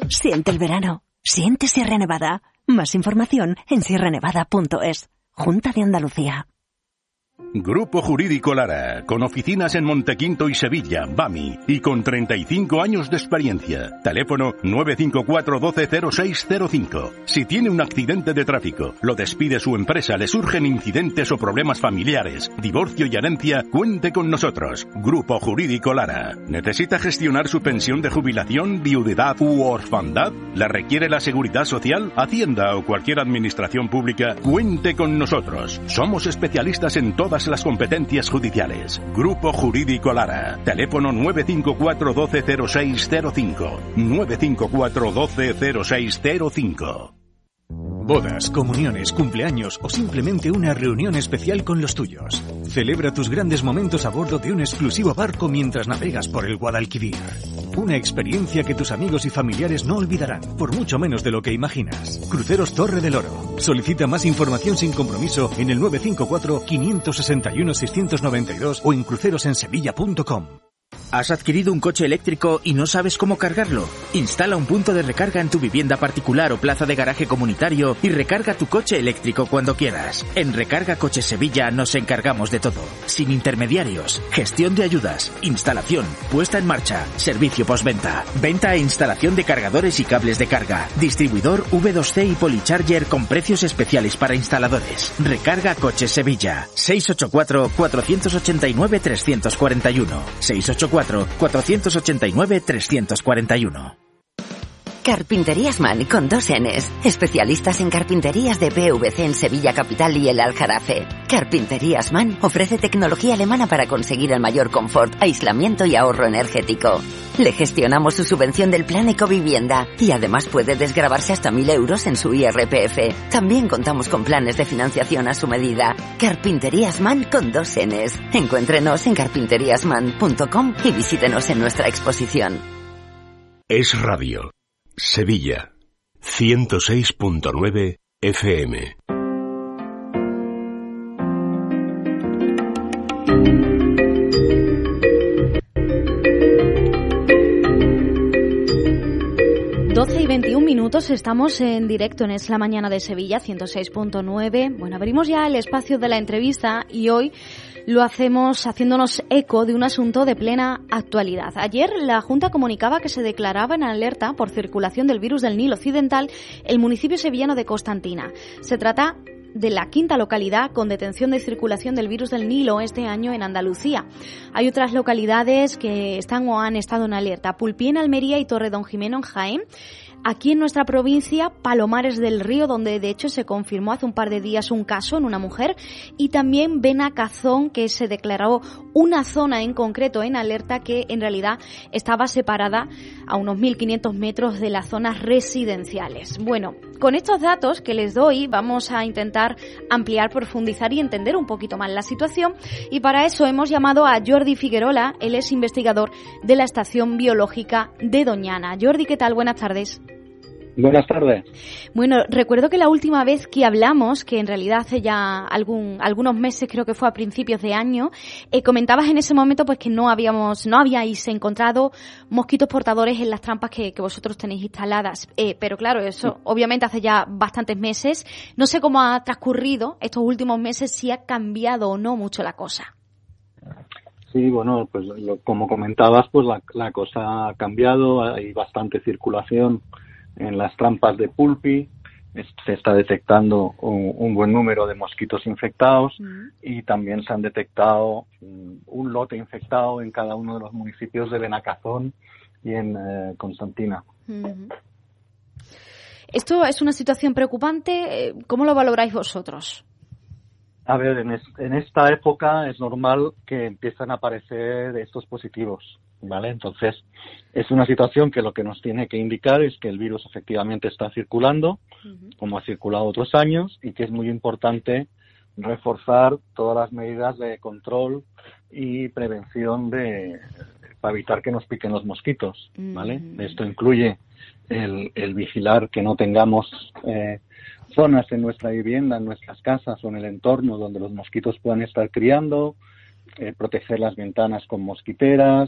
Siente el verano. Siente Sierra Nevada. Más información en sierranevada.es. Junta de Andalucía. Grupo Jurídico Lara, con oficinas en Montequinto y Sevilla, BAMI, y con 35 años de experiencia. Teléfono 954 12 0605. Si tiene un accidente de tráfico, lo despide su empresa, le surgen incidentes o problemas familiares, divorcio y herencia, cuente con nosotros. Grupo Jurídico Lara. ¿Necesita gestionar su pensión de jubilación, viudedad u orfandad? ¿La requiere la Seguridad Social, Hacienda o cualquier administración pública? Cuente con nosotros. Somos especialistas en todas las competencias judiciales. Grupo Jurídico Lara. Teléfono 954 12 0605. 954 12 0605. Bodas, comuniones, cumpleaños o simplemente una reunión especial con los tuyos. Celebra tus grandes momentos a bordo de un exclusivo barco mientras navegas por el Guadalquivir. Una experiencia que tus amigos y familiares no olvidarán, por mucho menos de lo que imaginas. Cruceros Torre del Oro. Solicita más información sin compromiso en el 954 561 692 o en crucerosensevilla.com. ¿Has adquirido un coche eléctrico y no sabes cómo cargarlo? Instala un punto de recarga en tu vivienda particular o plaza de garaje comunitario y recarga tu coche eléctrico cuando quieras. En Recarga Coches Sevilla nos encargamos de todo. Sin intermediarios, gestión de ayudas, instalación, puesta en marcha, servicio postventa, venta e instalación de cargadores y cables de carga, distribuidor V2C y Polycharger con precios especiales para instaladores. Recarga Coches Sevilla. 684 489 341. 684 489 341. Carpinterías Man con 2 Ns. Especialistas en carpinterías de PVC en Sevilla Capital y el Aljarafe. Carpinterías Man ofrece tecnología alemana para conseguir el mayor confort, aislamiento y ahorro energético. Le gestionamos su subvención del Plan Ecovivienda y además puede desgravarse hasta 1.000 euros en su IRPF. También contamos con planes de financiación a su medida. Carpinterías Man con 2 Ns. Encuéntrenos en carpinteriasman.com y visítenos en nuestra exposición. Es Radio. Sevilla. 106.9 FM. Y 21 minutos, estamos en directo en Es la Mañana de Sevilla, 106.9. Bueno, abrimos ya el espacio de la entrevista y hoy lo hacemos haciéndonos eco de un asunto de plena actualidad. Ayer la Junta comunicaba que se declaraba en alerta por circulación del virus del Nilo Occidental el municipio sevillano de Constantina. Se trata de la quinta localidad con detención de circulación del virus del Nilo este año en Andalucía. Hay otras localidades que están o han estado en alerta: Pulpí en Almería y Torredonjimeno en Jaén. Aquí en nuestra provincia, Palomares del Río, donde de hecho se confirmó hace un par de días un caso en una mujer, y también Benacazón, que se declaró una zona en concreto en alerta que en realidad estaba separada a unos 1.500 metros de las zonas residenciales. Bueno, con estos datos que les doy vamos a intentar ampliar, profundizar y entender un poquito más la situación, y para eso hemos llamado a Jordi Figuerola. Él es investigador de la Estación Biológica de Doñana. Jordi, ¿qué tal? Buenas tardes. Buenas tardes. Bueno, recuerdo que la última vez que hablamos, que en realidad hace ya algunos meses, creo que fue a principios de año, comentabas en ese momento pues que no habíais encontrado mosquitos portadores en las trampas que vosotros tenéis instaladas. Pero claro, eso obviamente hace ya bastantes meses. No sé cómo ha transcurrido estos últimos meses, si ha cambiado o no mucho la cosa. Sí, bueno, pues como comentabas, pues la cosa ha cambiado, hay bastante circulación en las trampas de Pulpí, se está detectando un buen número de mosquitos infectados y también se han detectado un lote infectado en cada uno de los municipios de Benacazón y en Constantina. Esto es una situación preocupante. ¿Cómo lo valoráis vosotros? A ver, en esta época es normal que empiezan a aparecer estos positivos, ¿vale? Entonces, es una situación que lo que nos tiene que indicar es que el virus efectivamente está circulando, como ha circulado otros años, y que es muy importante reforzar todas las medidas de control y prevención para evitar que nos piquen los mosquitos, ¿vale? Esto incluye el vigilar que no tengamos zonas en nuestra vivienda, en nuestras casas o en el entorno donde los mosquitos puedan estar criando, proteger las ventanas con mosquiteras,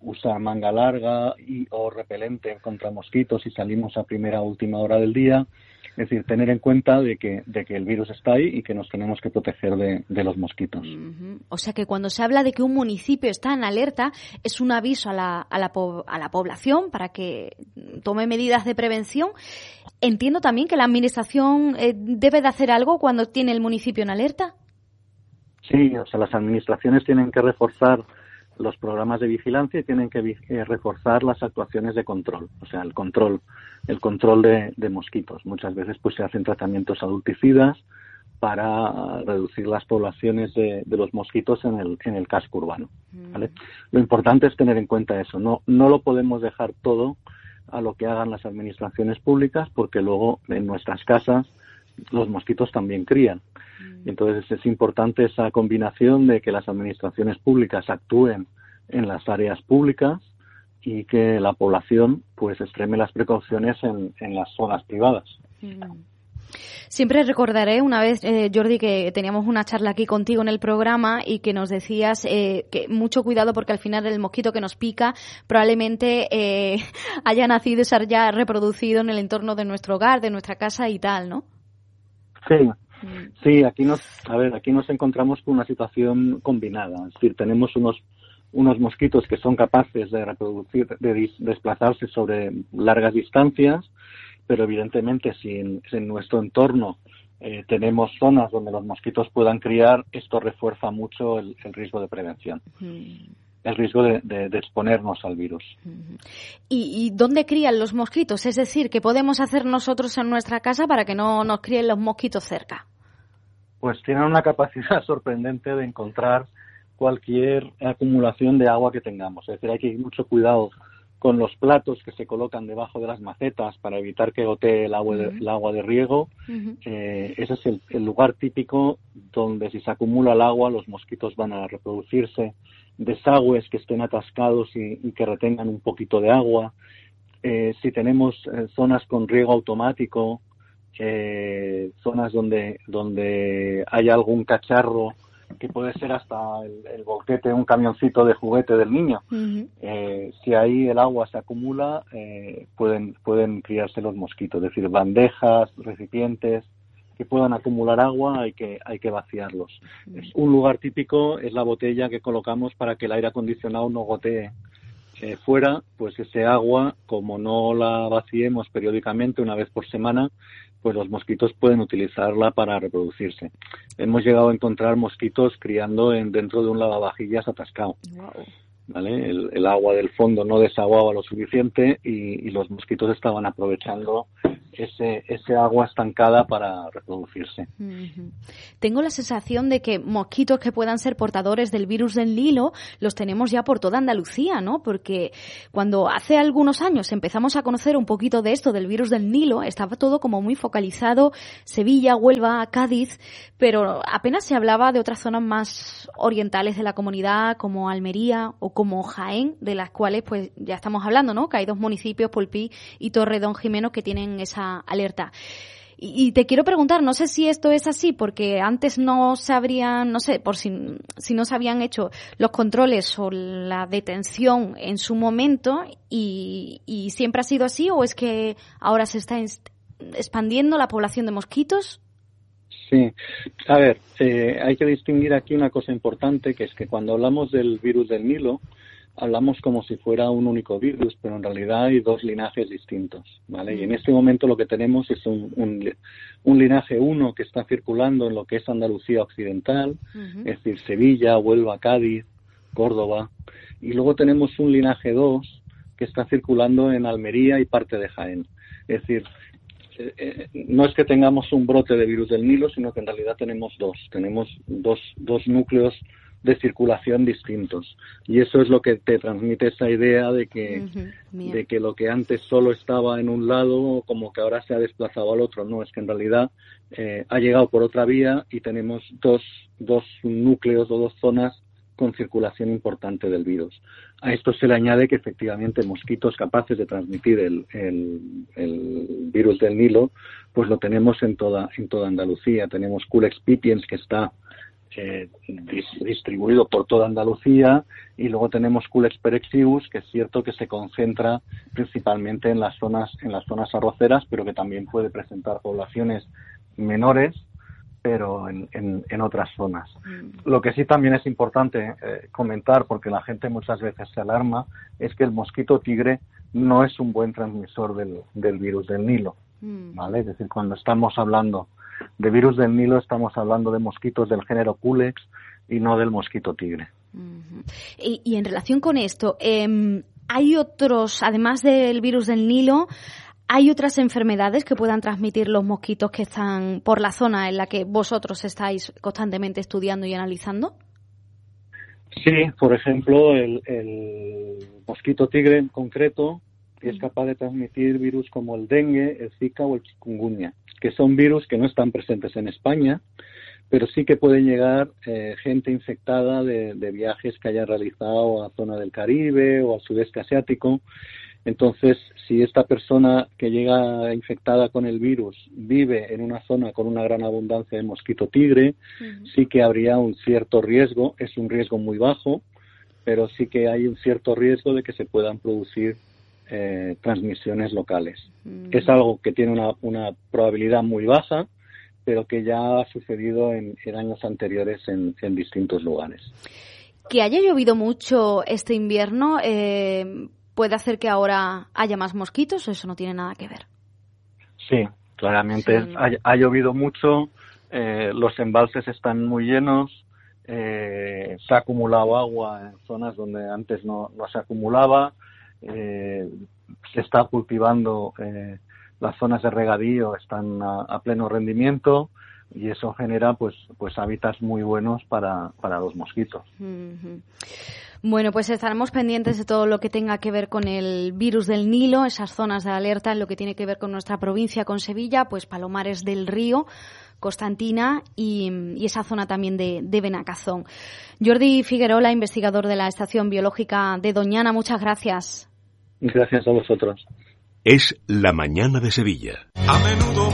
usar manga larga o repelente contra mosquitos si salimos a primera o última hora del día. Es decir, tener en cuenta de que el virus está ahí y que nos tenemos que proteger de los mosquitos. O sea que cuando se habla de que un municipio está en alerta, es un aviso a la población para que tome medidas de prevención. Entiendo también que la administración debe de hacer algo cuando tiene el municipio en alerta. Sí, o sea, las administraciones tienen que reforzar los programas de vigilancia y tienen que reforzar las actuaciones de control, o sea, el control de mosquitos. Muchas veces pues se hacen tratamientos adulticidas para reducir las poblaciones de los mosquitos en el casco urbano, ¿vale? Lo importante es tener en cuenta eso, no lo podemos dejar todo a lo que hagan las administraciones públicas, porque luego en nuestras casas los mosquitos también crían. Entonces es importante esa combinación de que las administraciones públicas actúen en las áreas públicas y que la población pues extreme las precauciones en las zonas privadas. Siempre recordaré una vez, Jordi, que teníamos una charla aquí contigo en el programa y que nos decías que mucho cuidado porque al final el mosquito que nos pica probablemente haya nacido y se haya reproducido en el entorno de nuestro hogar, de nuestra casa y tal, ¿no? Sí, aquí nos encontramos con una situación combinada. Es decir, tenemos unos mosquitos que son capaces de reproducir, de desplazarse sobre largas distancias, pero evidentemente si en nuestro entorno tenemos zonas donde los mosquitos puedan criar, esto refuerza mucho el riesgo de prevención. El riesgo de exponernos al virus. ¿Y dónde crían los mosquitos? Es decir, ¿qué podemos hacer nosotros en nuestra casa para que no nos críen los mosquitos cerca? Pues tienen una capacidad sorprendente de encontrar cualquier acumulación de agua que tengamos. Es decir, hay que ir mucho cuidado con los platos que se colocan debajo de las macetas para evitar que gotee el agua de riego. Ese es el lugar típico donde si se acumula el agua los mosquitos van a reproducirse. Desagües que estén atascados y que retengan un poquito de agua. Si tenemos zonas con riego automático, zonas donde hay algún cacharro que puede ser hasta el boquete, un camioncito de juguete del niño. Si ahí el agua se acumula, pueden criarse los mosquitos. Es decir, bandejas, recipientes que puedan acumular agua, hay que vaciarlos. Un lugar típico es la botella que colocamos para que el aire acondicionado no gotee fuera. Pues ese agua, como no la vaciemos periódicamente una vez por semana, pues los mosquitos pueden utilizarla para reproducirse. Hemos llegado a encontrar mosquitos criando dentro de un lavavajillas atascado. Wow. ¿Vale? El agua del fondo no desaguaba lo suficiente y los mosquitos estaban aprovechando ese agua estancada para reproducirse. Tengo la sensación de que mosquitos que puedan ser portadores del virus del Nilo los tenemos ya por toda Andalucía, ¿no? Porque cuando hace algunos años empezamos a conocer un poquito de esto del virus del Nilo, estaba todo como muy focalizado, Sevilla, Huelva, Cádiz, pero apenas se hablaba de otras zonas más orientales de la comunidad, como Almería o como Jaén, de las cuales pues ya estamos hablando, ¿no? Que hay 2 municipios, Polpí y Torredonjimeno, que tienen esa alerta. Y te quiero preguntar, no sé si esto es así, porque antes no se habrían, no sé, por si no se habían hecho los controles o la detención en su momento y siempre ha sido así, o es que ahora se está expandiendo la población de mosquitos. Sí, a ver, hay que distinguir aquí una cosa importante, que es que cuando hablamos del virus del Nilo, hablamos como si fuera un único virus, pero en realidad hay 2 linajes distintos, ¿vale? Y en este momento lo que tenemos es un linaje 1 que está circulando en lo que es Andalucía occidental, es decir, Sevilla, Huelva, Cádiz, Córdoba, y luego tenemos un linaje 2 que está circulando en Almería y parte de Jaén. Es decir, no es que tengamos un brote de virus del Nilo, sino que en realidad tenemos dos núcleos de circulación distintos, y eso es lo que te transmite esa idea de que lo que antes solo estaba en un lado como que ahora se ha desplazado al otro. No, es que en realidad ha llegado por otra vía y tenemos dos núcleos o 2 zonas con circulación importante del virus. A esto se le añade que efectivamente mosquitos capaces de transmitir el virus del Nilo, pues lo tenemos en toda Andalucía. Tenemos Culex pipiens, que está distribuido por toda Andalucía, y luego tenemos Culex perexivus, que es cierto que se concentra principalmente en las zonas arroceras, pero que también puede presentar poblaciones menores, pero en otras zonas. Lo que sí también es importante comentar, porque la gente muchas veces se alarma, es que el mosquito tigre no es un buen transmisor del virus del Nilo, ¿vale? Es decir, cuando estamos hablando de virus del Nilo, estamos hablando de mosquitos del género Culex y no del mosquito tigre. Y en relación con esto, ¿hay otros, además del virus del Nilo, hay otras enfermedades que puedan transmitir los mosquitos que están por la zona en la que vosotros estáis constantemente estudiando y analizando? Sí, por ejemplo, el mosquito tigre en concreto es capaz de transmitir virus como el dengue, el zika o el chikungunya, que son virus que no están presentes en España, pero sí que pueden llegar gente infectada de viajes que haya realizado a la zona del Caribe o al sudeste asiático. Entonces, si esta persona que llega infectada con el virus vive en una zona con una gran abundancia de mosquito tigre, sí que habría un cierto riesgo, es un riesgo muy bajo, pero sí que hay un cierto riesgo de que se puedan producir transmisiones locales. Es algo que tiene una probabilidad muy baja, pero que ya ha sucedido en años anteriores en distintos lugares. Que haya llovido mucho este invierno, ¿puede hacer que ahora haya más mosquitos o eso no tiene nada que ver? Sí, claramente sí. Ha llovido mucho, los embalses están muy llenos, se ha acumulado agua en zonas donde antes no se acumulaba, se está cultivando, las zonas de regadío están a pleno rendimiento y eso genera pues hábitats muy buenos para los mosquitos. Bueno, pues estaremos pendientes de todo lo que tenga que ver con el virus del Nilo, esas zonas de alerta en lo que tiene que ver con nuestra provincia, con Sevilla, pues Palomares del Río, Constantina y esa zona también de Benacazón. Jordi Figuerola, investigador de la Estación Biológica de Doñana, muchas gracias. Gracias a vosotros. Es La Mañana de Sevilla. A menudo